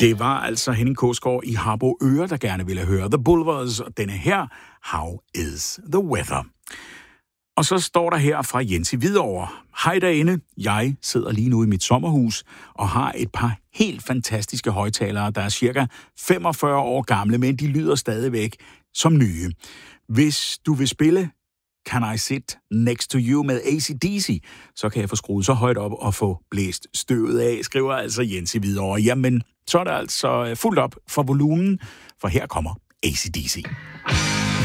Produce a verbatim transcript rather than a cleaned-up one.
Det var altså Henning Korsgaard i Harboøre, der gerne ville høre The Bulvers, og denne her, How is the weather? Og så står der her fra Jens i Hvidovre. Hej derinde, jeg sidder lige nu i mit sommerhus og har et par helt fantastiske højtalere, der er cirka femogfyrre år gamle, men de lyder stadigvæk som nye. Hvis du vil spille Can I Sit Next to You med A C D C, så kan jeg få skruet så højt op og få blæst støvet af, skriver altså Jens i Hvidovre. Jamen, så er der altså fuldt op for volumen, for her kommer A C D C.